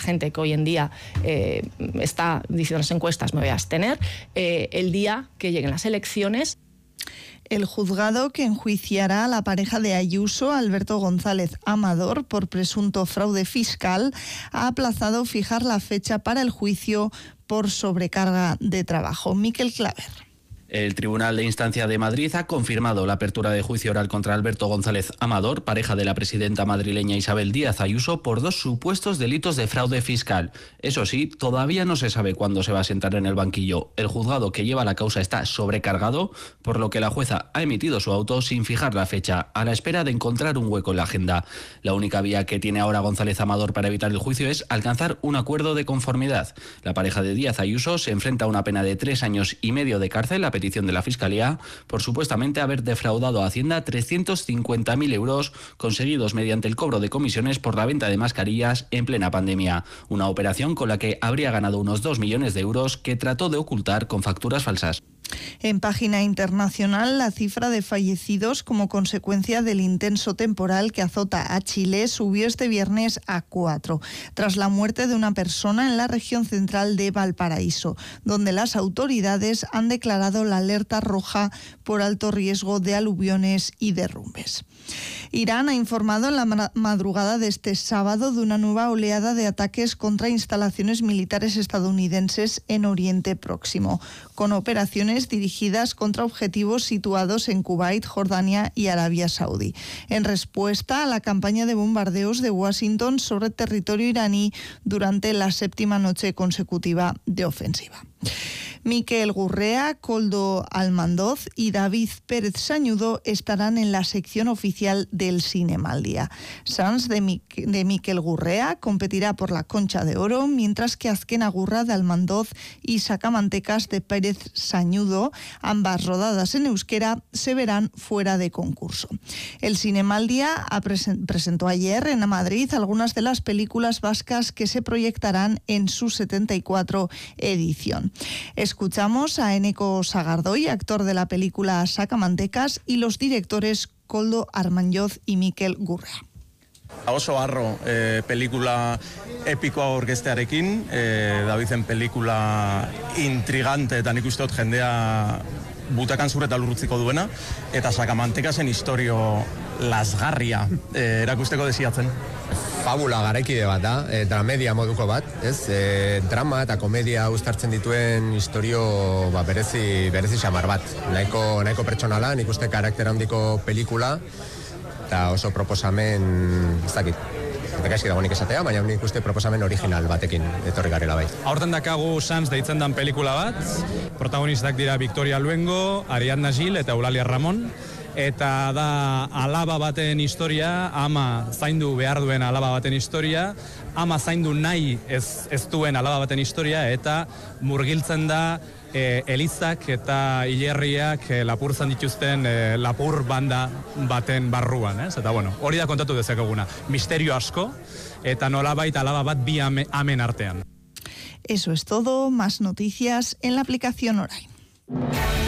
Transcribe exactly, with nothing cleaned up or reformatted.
gente que hoy en día eh, está diciendo en las encuestas me voy a abstener, eh, el día que lleguen las elecciones. El juzgado que enjuiciará a la pareja de Ayuso, Alberto González Amador, por presunto fraude fiscal, ha aplazado fijar la fecha para el juicio por sobrecarga de trabajo. Miquel Claver. El Tribunal de Instancia de Madrid ha confirmado la apertura de juicio oral contra Alberto González Amador, pareja de la presidenta madrileña Isabel Díaz Ayuso, por dos supuestos delitos de fraude fiscal. Eso sí, todavía no se sabe cuándo se va a sentar en el banquillo. El juzgado que lleva la causa está sobrecargado, por lo que la jueza ha emitido su auto sin fijar la fecha, a la espera de encontrar un hueco en la agenda. La única vía que tiene ahora González Amador para evitar el juicio es alcanzar un acuerdo de conformidad. La pareja de Díaz Ayuso se enfrenta a una pena de tres años y medio de cárcel a petición de la Fiscalía por supuestamente haber defraudado a Hacienda trescientos cincuenta mil euros conseguidos mediante el cobro de comisiones por la venta de mascarillas en plena pandemia. Una operación con la que habría ganado unos dos millones de euros que trató de ocultar con facturas falsas. En página internacional, la cifra de fallecidos como consecuencia del intenso temporal que azota a Chile subió este viernes a cuatro, tras la muerte de una persona en la región central de Valparaíso, donde las autoridades han declarado la alerta roja por alto riesgo de aluviones y derrumbes. Irán ha informado en la madrugada de este sábado de una nueva oleada de ataques contra instalaciones militares estadounidenses en Oriente Próximo, con operaciones dirigidas contra objetivos situados en Kuwait, Jordania y Arabia Saudí, en respuesta a la campaña de bombardeos de Washington sobre territorio iraní durante la séptima noche consecutiva de ofensiva. Miquel Gurrea, Koldo Almandoz y David Pérez Sañudo estarán en la sección oficial del Cinema al Día. Sans de, Mi- de Miquel Gurrea competirá por la Concha de Oro, mientras que Azken Agurra de Almandoz y Sacamantecas de Pérez Sañudo, ambas rodadas en euskera, se verán fuera de concurso. El Cinema al Día presen- presentó ayer en Madrid algunas de las películas vascas que se proyectarán en su setenta y cuatro edición. Escuchamos a Eneko Sagardoy, actor de la película Sacamantecas, y los directores Koldo Armandoz y Miquel Gurrea. Oso harro eh, pelikula epikoa orkestearekin, eh, Davizen pelikula intrigante eta nik uste dut jendea butakan zure eta lurrutziko duena, eta Sacamantekasen historio lasgarria eh, erakusteko desiatzen. Fabula garaikide bat da, e, dramedia moduko bat, ez? E, drama eta komedia uztartzen dituen historio ba, berezi, berezi xamar bat. Nahiko, nahiko pertsonala, nik uste karakter handiko pelikula, eta oso proposamen, ez dakit, eta gaizki dago nik esatea, baina nik uste proposamen original batekin etorri garela bai. Aurten dakagu Sans deitzen dan pelikula bat, protagonistak dira Victoria Luengo, Ariadna Gil eta Eulalia Ramon, eta da alaba baten historia, ama zaindu behar duen alaba baten historia, ama zaindu nahi ez, ez duen alaba baten historia, eta murgiltzen da e, Elizak eta hilerriak e, lapurtzen dituzten e, lapur banda baten barruan, ez? Eta bueno, hori da kontatu dezakeguna. Misterio asko, eta nolabait alaba bat bi ame, amen artean. Eso es todo, más noticias en la aplicación Orain.